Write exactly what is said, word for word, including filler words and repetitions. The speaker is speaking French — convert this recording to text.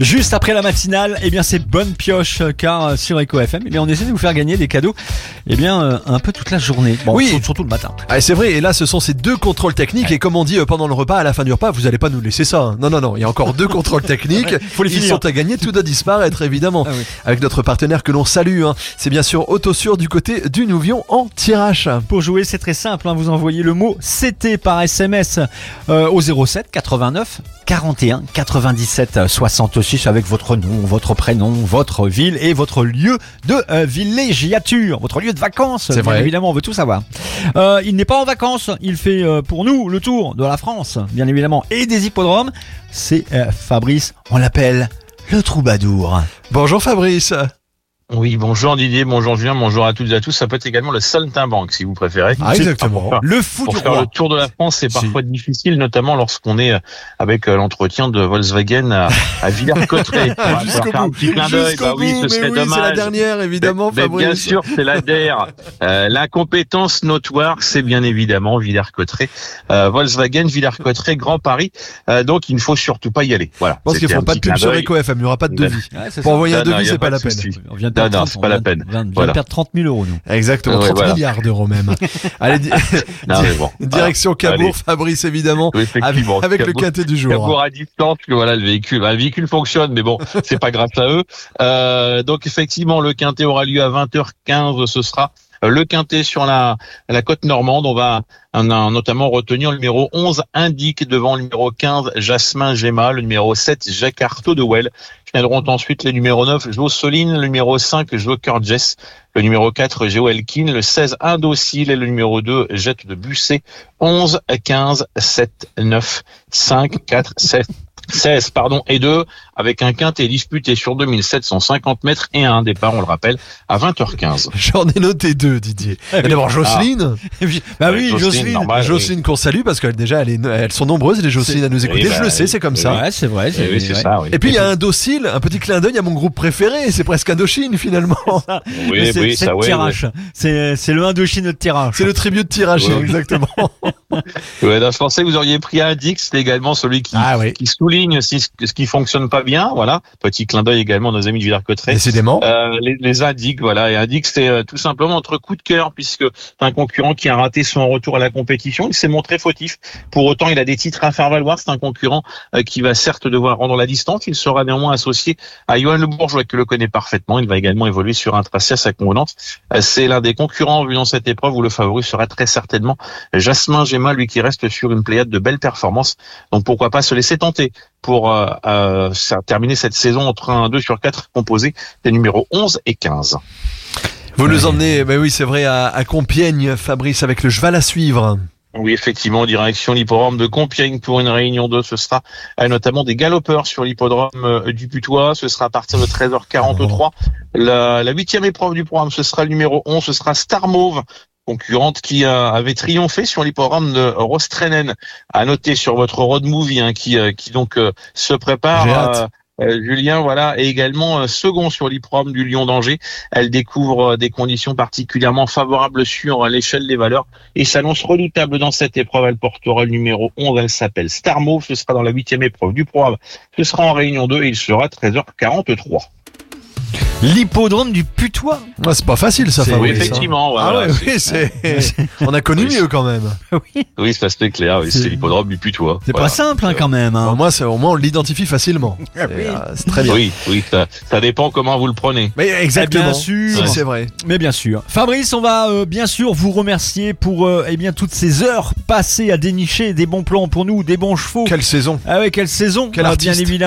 Juste après la matinale, eh bien c'est bonne pioche car sur Eco F M, eh bien on essaie de vous faire gagner des cadeaux, eh bien un peu toute la journée. Bon, oui, surtout le matin. Ah, c'est vrai. Et là, ce sont ces deux contrôles techniques. Ouais. Et comme on dit pendant le repas, à la fin du repas, vous allez pas nous laisser ça. Hein. Non, non, non. Il y a encore deux contrôles techniques. Faut les Ils finir. sont à gagner. Tout doit disparaître, évidemment. Ah oui. Avec notre partenaire que l'on salue. Hein. C'est bien sûr Autosur du côté du Nouvion en Tirage. Pour jouer, c'est très simple. Hein. Vous envoyez le mot C T par S M S euh, au zéro sept quatre-vingt-neuf quarante et un quatre-vingt-dix-sept soixante-six avec votre nom, votre prénom, votre ville et votre lieu de euh, villégiature, votre lieu de vacances. C'est vrai. Évidemment, on veut tout savoir. Euh, il n'est pas en vacances, il fait euh, pour nous le tour de la France, bien évidemment, et des hippodromes. C'est euh, Fabrice, on l'appelle le troubadour. Bonjour Fabrice. Oui, bonjour Didier, bonjour Julien, bonjour à toutes et à tous. Ça peut être également le saltimbanque si vous préférez. Ah, exactement. Pour faire, Le fou pour du faire roi. le tour de la France, c'est Si. parfois difficile, notamment lorsqu'on est avec l'entretien de Volkswagen à, à Villers-Cotterêts. On va Jusqu'au faire un bout. petit clin d'œil. Jusqu'au Bah oui, bout. ce Mais serait oui, c'est dommage. la dernière, évidemment, Mais, mais Fabrice. bien sûr, c'est la D E R. Euh, l'incompétence notoire, c'est bien évidemment Villers-Cotterêts. Euh, Volkswagen, Villers-Cotterêts, Grand Paris. Euh, donc, il ne faut surtout pas y aller. Voilà. Je pense qu'ils C'était feront un pas de petit pub clin sur d'œil. Eco F M. Il n'y aura pas de devis. Ouais, c'est Pour ça. envoyer un Non, non, devis, y a c'est pas pas la de peine. souci. On vient de Non, perdre non, trente, c'est pas on la vient- peine. on vient de Voilà. perdre trente mille euros, nous. Exactement, Ouais, trente voilà. milliards d'euros même. Allez, di- Non, mais bon. direction Voilà. Cabourg, Allez. Fabrice, évidemment, Oui, avec, effectivement. avec le Cabourg- quintet du Cabourg jour. à distance, que voilà le véhicule. Bah, le véhicule fonctionne, mais bon, c'est pas grâce à eux. Euh, donc effectivement, le quintet aura lieu à vingt heures quinze. Ce sera le quintet sur la la côte normande. On va on a notamment retenir le numéro onze Indique devant le numéro quinze Jasmin Gemma, le numéro sept Jacques Artaud de Well. Viendront ensuite les numéros neuf Josseline, le numéro cinq Joker Jess, le numéro quatre Joelkin, le seize Indocile et le numéro deux Jette de Busset. onze, quinze, sept, neuf, cinq, quatre, sept, seize pardon et deux avec un quintet disputé sur deux mille sept cent cinquante mètres et un départ, on le rappelle, à vingt heures quinze. J'en ai noté deux, Didier. oui. D'abord Jocelyne. Bah Ouais, oui, Jocelyne, Jocelyne. normal. Jocelyne qu'on salue parce qu'elles déjà elles, est- elles sont nombreuses les Jocelyne à nous écouter. Oui, bah, je le sais, c'est comme oui, ça. Ouais, c'est vrai. Eh oui, c'est ouais. ça, oui. Et puis il y a un docile, un petit clin d'œil à mon groupe préféré. C'est presque Indochine finalement. Oui, Mais c'est, oui, c'est ça, le oui, tirage. C'est, c'est le Indochine de tirage. C'est le tribut de tirage, Ouais. exactement. Ouais, dans ce français, vous auriez pris Indique, c'est également celui qui, Ah oui, qui souligne si, ce qui fonctionne pas bien, voilà. Petit clin d'œil également à nos amis de Villers-Cotterêts. décidément. Euh, les, les Indiques, voilà. Et Indique, c'est euh, tout simplement notre coup de cœur puisque c'est un concurrent qui a raté son retour à la compétition. Il s'est montré fautif. Pour autant, il a des titres à faire valoir. C'est un concurrent euh, qui va certes devoir rendre la distance. Il sera néanmoins associé à Johan Le Bourgeois, que le connaît parfaitement. Il va également évoluer sur un tracé à sa convenance. Euh, c'est l'un des concurrents vu dans cette épreuve où le favori sera très certainement Jasmin Gemma, lui qui reste sur une pléiade de belles performances. Donc pourquoi pas se laisser tenter pour euh, euh, terminer cette saison entre un deux sur quatre composé des numéros onze et quinze. Vous nous emmenez, ben oui, c'est vrai, à, à Compiègne, Fabrice, avec le cheval à suivre. Oui, effectivement, direction l'hippodrome de Compiègne pour une réunion deux. Ce sera euh, notamment des galopeurs sur l'hippodrome euh, du Putois. Ce sera à partir de treize heures quarante-trois. La, la huitième épreuve du programme, ce sera le numéro onze. Ce sera Star Mauve, concurrente qui euh, avait triomphé sur l'hippodrome de Rostrenen. À noter sur votre road movie hein, qui, euh, qui donc euh, se prépare. J'ai hâte. Euh, Julien, voilà, et également euh, second sur l'hippodrome du Lion d'Angers. Elle découvre euh, des conditions particulièrement favorables sur euh, l'échelle des valeurs et s'annonce redoutable dans cette épreuve. Elle portera le numéro onze, elle s'appelle Star Mauve. Ce sera dans la huitième épreuve du programme. Ce sera en réunion deux et il sera treize heures quarante-trois. L'hippodrome du Putois. Ah, c'est pas facile ça, Oui, Fabrice. hein. effectivement. Ah Voilà, ouais, c'est- oui, c'est. On a connu Oui. mieux quand même. Oui. oui, ça c'est clair. Oui, C'est- c'est l'hippodrome du Putois. C'est Voilà. pas simple hein, quand même. Au Hein. moins, c'est- au moins, on l'identifie facilement. C'est oui. euh, c'est très bien. Oui, oui, ça, ça dépend comment vous le prenez. Mais exactement. Bien sûr. Si, c'est vrai. Mais bien sûr. Fabrice, on va euh, bien sûr vous remercier pour euh, eh bien toutes ces heures passées à dénicher des bons plans pour nous, des bons chevaux. Quelle saison. Ah ouais, quelle saison. Quel Ah, artiste. Bien évidemment.